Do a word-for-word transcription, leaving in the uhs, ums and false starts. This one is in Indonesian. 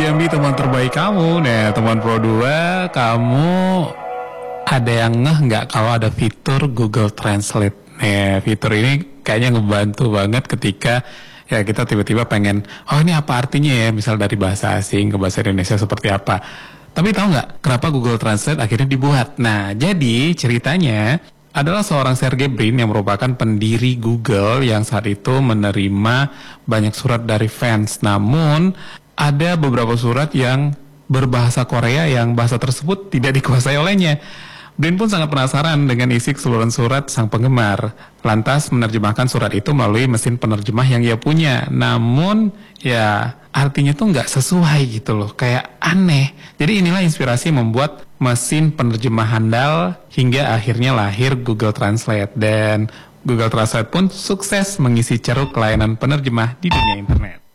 Jambi, teman terbaik kamu. Nah, teman Pro dua, kamu ada yang ngeh nggak kalau ada fitur Google Translate? Nah, fitur ini kayaknya ngebantu banget ketika ya kita tiba-tiba pengen, oh ini apa artinya ya, misal dari bahasa asing ke bahasa Indonesia seperti apa. Tapi tahu nggak kenapa Google Translate akhirnya dibuat? Nah, jadi ceritanya adalah seorang Sergey Brin yang merupakan pendiri Google yang saat itu menerima banyak surat dari fans. Namun ada beberapa surat yang berbahasa Korea yang bahasa tersebut tidak dikuasai olehnya. Brin pun sangat penasaran dengan isi keseluruhan surat sang penggemar. Lantas menerjemahkan surat itu melalui mesin penerjemah yang ia punya. Namun ya artinya tuh nggak sesuai gitu loh, kayak aneh. Jadi inilah inspirasi membuat mesin penerjemah handal hingga akhirnya lahir Google Translate. Dan Google Translate pun sukses mengisi ceruk layanan penerjemah di dunia internet.